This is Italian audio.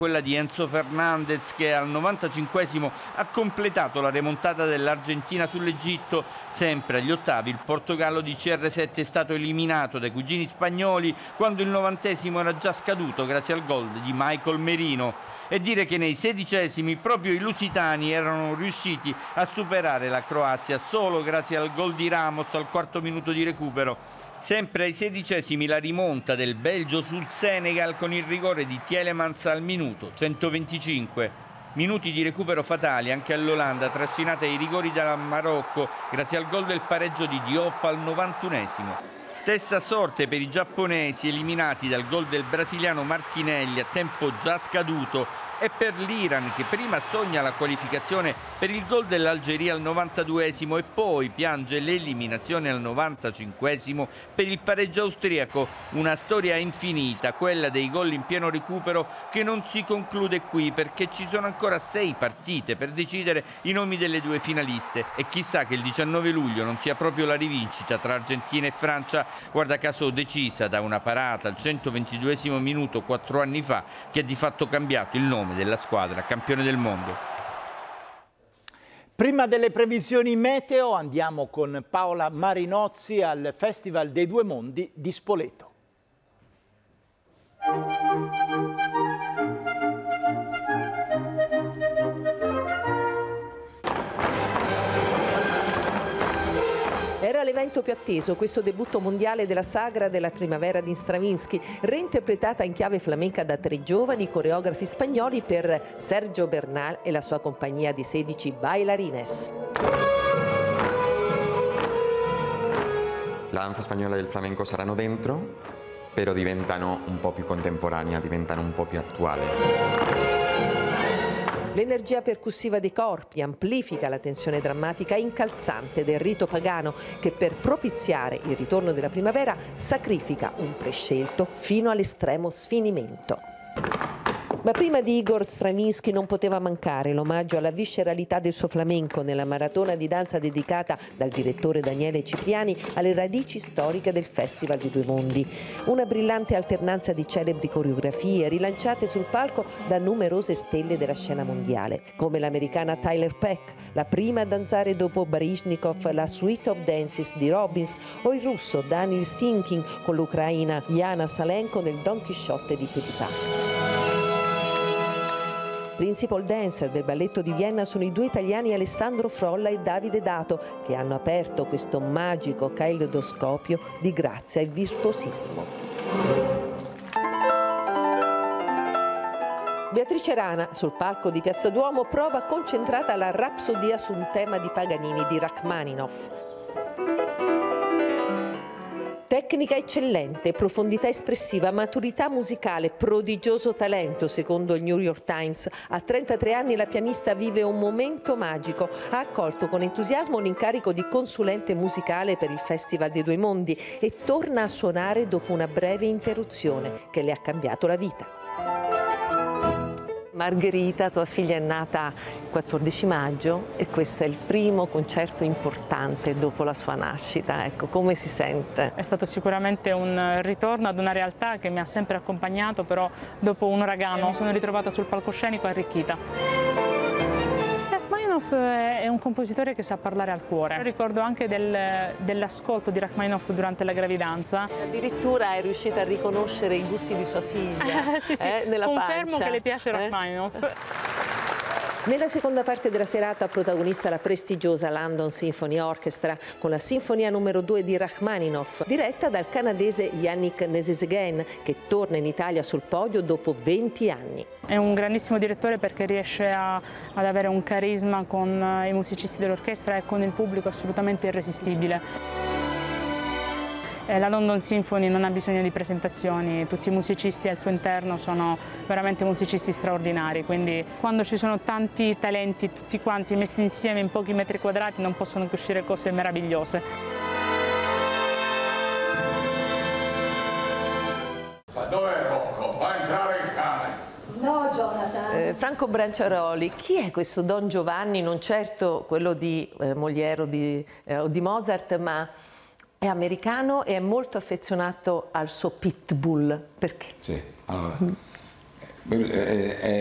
quella di Enzo Fernandez, che al 95esimo ha completato la remontata dell'Argentina sull'Egitto. Sempre agli ottavi il Portogallo di CR7 è stato eliminato dai cugini spagnoli quando il 90esimo era già scaduto grazie al gol di Michael Merino. E dire che nei 16esimi proprio i lusitani erano riusciti a superare la Croazia solo grazie al gol di Ramos al quarto minuto di recupero. Sempre ai 16esimi la rimonta del Belgio sul Senegal con il rigore di Tielemans al minuto 125. Minuti di recupero fatali anche all'Olanda, trascinata ai rigori dal Marocco grazie al gol del pareggio di Diop al 91esimo. Stessa sorte per i giapponesi, eliminati dal gol del brasiliano Martinelli a tempo già scaduto, e per l'Iran, che prima sogna la qualificazione per il gol dell'Algeria al 92esimo e poi piange l'eliminazione al 95esimo per il pareggio austriaco. Una storia infinita, quella dei gol in pieno recupero, che non si conclude qui perché ci sono ancora 6 partite per decidere i nomi delle due finaliste, e chissà che il 19 luglio non sia proprio la rivincita tra Argentina e Francia, guarda caso decisa da una parata al 122esimo minuto 4 anni fa, che ha di fatto cambiato il nome della squadra campione del mondo. Prima delle previsioni meteo andiamo con Paola Marinozzi al Festival dei Due Mondi di Spoleto. Era l'evento più atteso, questo debutto mondiale della sagra della primavera di Stravinsky, reinterpretata in chiave flamenca da 3 giovani coreografi spagnoli per Sergio Bernal e la sua compagnia di 16 bailarines. La danza spagnola e il flamenco saranno dentro, però diventano un po' più contemporanea, diventano un po' più attuali. L'energia percussiva dei corpi amplifica la tensione drammatica e incalzante del rito pagano che, per propiziare il ritorno della primavera, sacrifica un prescelto fino all'estremo sfinimento. Ma prima di Igor Stravinsky non poteva mancare l'omaggio alla visceralità del suo flamenco nella maratona di danza dedicata dal direttore Daniele Cipriani alle radici storiche del Festival dei Due Mondi. Una brillante alternanza di celebri coreografie rilanciate sul palco da numerose stelle della scena mondiale, come l'americana Tyler Peck, la prima a danzare dopo Baryshnikov la Suite of Dances di Robbins, o il russo Daniil Sinkin con l'ucraina Yana Salenko nel Don Chisciotte di Petipa. Principal dancer del balletto di Vienna sono i 2 italiani Alessandro Frolla e Davide Dato, che hanno aperto questo magico caleidoscopio di grazia e virtuosismo. Beatrice Rana, sul palco di Piazza Duomo, prova concentrata la rapsodia su un tema di Paganini di Rachmaninoff. Tecnica eccellente, profondità espressiva, maturità musicale, prodigioso talento, secondo il New York Times. A 33 anni la pianista vive un momento magico. Ha accolto con entusiasmo l'incarico di consulente musicale per il Festival dei Due Mondi e torna a suonare dopo una breve interruzione che le ha cambiato la vita. Margherita, tua figlia è nata il 14 maggio e questo è il primo concerto importante dopo la sua nascita. Ecco, come si sente? È stato sicuramente un ritorno ad una realtà che mi ha sempre accompagnato, però dopo un uragano mi sono ritrovata sul palcoscenico arricchita. Rachmaninoff è un compositore che sa parlare al cuore. Ricordo anche dell'ascolto di Rachmaninoff durante la gravidanza. Addirittura è riuscita a riconoscere i gusti di sua figlia. Sì, nella confermo pancia. che le piace Rachmaninoff. Nella seconda parte della serata protagonista la prestigiosa London Symphony Orchestra con la Sinfonia numero 2 di Rachmaninoff, diretta dal canadese Yannick Nézet-Séguin, che torna in Italia sul podio dopo 20 anni. È un grandissimo direttore perché riesce ad avere un carisma con i musicisti dell'orchestra e con il pubblico assolutamente irresistibile. La London Symphony non ha bisogno di presentazioni, tutti i musicisti al suo interno sono veramente musicisti straordinari, quindi quando ci sono tanti talenti tutti quanti messi insieme in pochi metri quadrati non possono che uscire cose meravigliose. Dov'è Rocco? Fa entrare il cane. No, Jonathan. Franco Branciaroli, chi è questo Don Giovanni? Non certo quello di Molière o di Mozart, ma è americano e è molto affezionato al suo pitbull. Perché? Sì, allora, è